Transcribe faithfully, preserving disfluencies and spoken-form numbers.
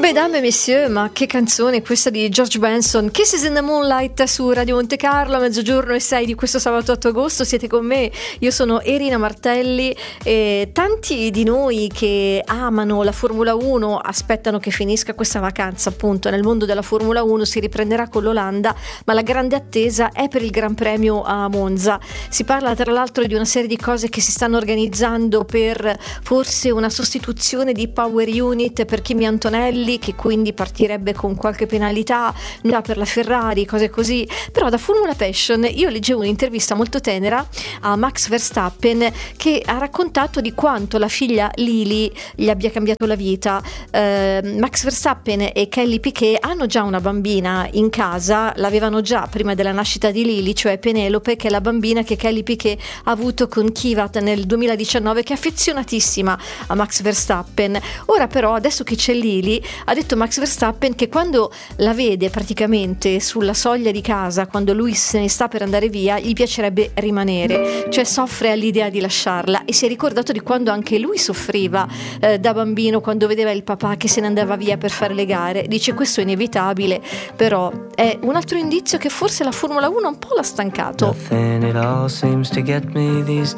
Mesdames et messieurs, ma che canzone questa di George Benson, Kisses in the Moonlight su Radio Monte Carlo a mezzogiorno e sei di questo sabato otto agosto. Siete con me, io sono Erina Martelli e tanti di noi che amano la Formula uno aspettano che finisca questa vacanza appunto nel mondo della Formula uno. Si riprenderà con l'Olanda, ma la grande attesa è per il Gran Premio a Monza. Si parla tra l'altro di una serie di cose che si stanno organizzando per forse una sostituzione di Power Unit per Kimi Antonelli, che quindi partirebbe con qualche penalità già per la Ferrari, cose così. Però da Formula Passion io leggevo un'intervista molto tenera a Max Verstappen che ha raccontato di quanto la figlia Lily gli abbia cambiato la vita. eh, Max Verstappen e Kelly Piquet hanno già una bambina in casa, l'avevano già prima della nascita di Lily, cioè Penelope, che è la bambina che Kelly Piquet ha avuto con Kvyat nel duemiladiciannove, che è affezionatissima a Max Verstappen. Ora però, adesso che c'è Lily, ha detto Max Verstappen che quando la vede praticamente sulla soglia di casa, quando lui se ne sta per andare via, gli piacerebbe rimanere, cioè soffre all'idea di lasciarla, e si è ricordato di quando anche lui soffriva eh, da bambino quando vedeva il papà che se ne andava via per fare le gare. Dice questo è inevitabile, però è un altro indizio che forse la Formula uno un po' l'ha stancato.